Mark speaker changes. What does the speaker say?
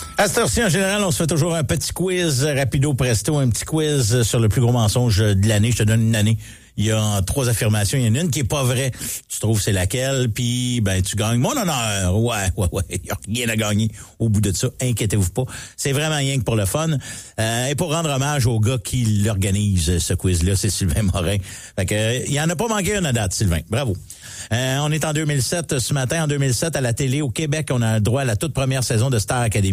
Speaker 1: À cette heure-ci, en général, on se fait toujours un petit quiz rapido presto, un petit quiz sur le plus gros mensonge de l'année. Je te donne une année. Il y a 3 affirmations. Il y en a une qui est pas vraie. Tu trouves c'est laquelle, puis tu gagnes mon honneur. Ouais. Il n'y a rien à gagner au bout de ça. Inquiétez-vous pas. C'est vraiment rien que pour le fun. Et pour rendre hommage au gars qui l'organise, ce quiz-là, c'est Sylvain Morin. Fait que, il y en a pas manqué une à date, Sylvain. Bravo. On est en 2007 ce matin. En 2007, à la télé au Québec, on a le droit à la toute première saison de Star Academy.